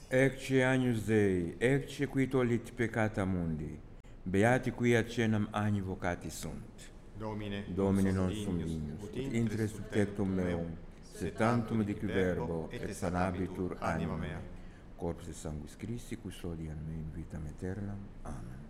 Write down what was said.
Ecce Agnus Dei, ecce qui tollit peccata mundi, beati qui accenam agni vocati sunt. Domine non sum dignus, ut intre sub tectum meum, sed tantum dic verbo, et sanabitur anima mea. Corpus et sanguis Christi, custodian me in vitam aeternam. Amen.